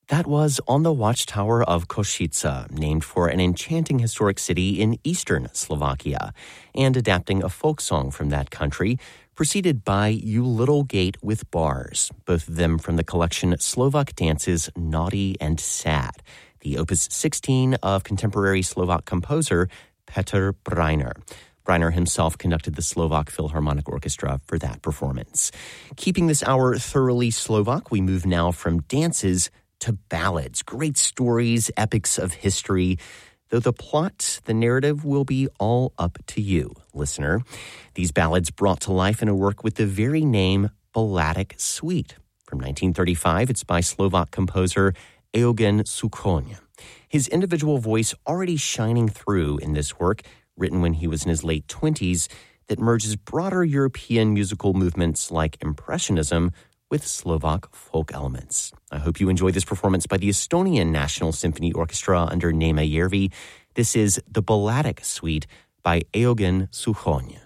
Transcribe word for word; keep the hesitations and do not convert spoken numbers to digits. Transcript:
That was On the Watchtower of Košice, named for an enchanting historic city in eastern Slovakia, and adapting a folk song from that country, preceded by You Little Gate with Bars, both of them from the collection Slovak Dances Naughty and Sad, the opus sixteen of contemporary Slovak composer Petr Breiner. Breiner himself conducted the Slovak Philharmonic Orchestra for that performance. Keeping this hour thoroughly Slovak, we move now from dances to ballads, great stories, epics of history, though the plot, the narrative, will be all up to you, listener. These ballads brought to life in a work with the very name Balladic Suite. From nineteen thirty-five, it's by Slovak composer Eugen Suchon. His individual voice already shining through in this work, written when he was in his late twenties, that merges broader European musical movements like Impressionism with Slovak folk elements. I hope you enjoy this performance by the Estonian National Symphony Orchestra under Neeme Järvi. This is the Balladic Suite by Eugen Suchon.